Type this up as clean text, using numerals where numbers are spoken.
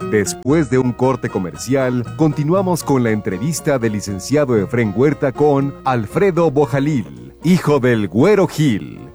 Después de un corte comercial, continuamos con la entrevista del licenciado Efrén Huerta con Alfredo Bojalil, hijo del Güero Gil.